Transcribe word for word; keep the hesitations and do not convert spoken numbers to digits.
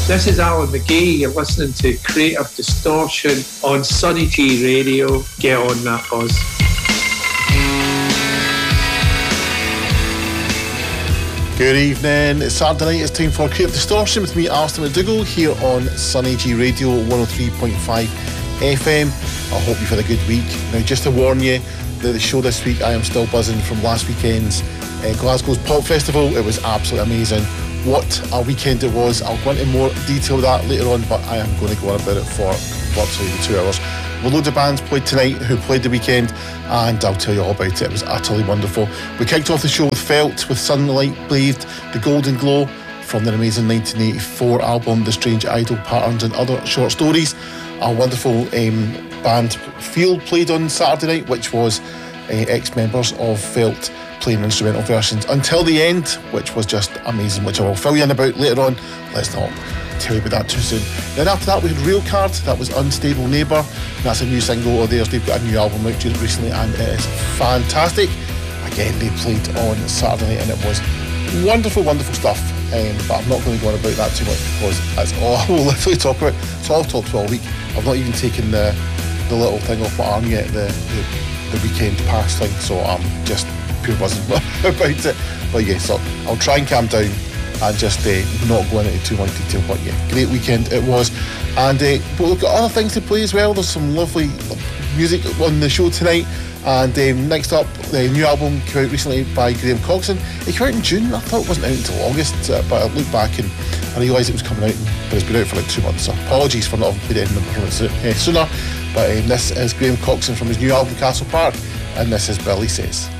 This is Alan McGee. You're listening to Creative Distortion on Sunny G Radio. Get on that buzz. Good evening. It's Saturday night. It's time for Creative Distortion with me, Alistair McDougall, here on Sunny G Radio one oh three point five F M. I hope you've had a good week. Now, just to warn you, that the show this week, I am still buzzing from last weekend's uh, Glasgow's Pop Festival. It was absolutely amazing. What a weekend it was. I'll go into more detail of that later on, but I am going to go on about it for virtually the two hours. Well, loads of bands played tonight who played the weekend, and I'll tell you all about it. It was utterly wonderful. We kicked off the show with Felt, with Sunlight Bathed, The Golden Glow, from their amazing nineteen eighty-four album The Strange Idle Patterns and Other Short Stories. A wonderful um, band Field played on Saturday night, which was uh, ex-members of Felt playing instrumental versions until the end, which was just amazing, which I will fill you in about later on. Let's not tell you about that too soon. Then after that we had Real Card. That was Unstable Neighbour. That's a new single of theirs. They've got a new album out just recently and it is fantastic. Again, they played on Saturday night and it was wonderful, wonderful stuff. Um, but I'm not going to go on about that too much because that's all I will literally talk about. It's all I've talked about all week. I've not even taken the the little thing off my arm yet, the the, the weekend pass thing, so I'm just pure buzzing about it. But yeah, so I'll try and calm down and just uh, not go into too much detail. But yeah, great weekend it was. And uh, but we've got other things to play as well. There's some lovely music on the show tonight. And um, next up, the new album came out recently by Graham Coxon. It came out in June. I thought it wasn't out until August, uh, but I looked back and I realised it was coming out, but it's been out for like two months. So apologies for not having played it in the performance uh, sooner. But um, this is Graham Coxon from his new album Castle Park, and this is Billy Says.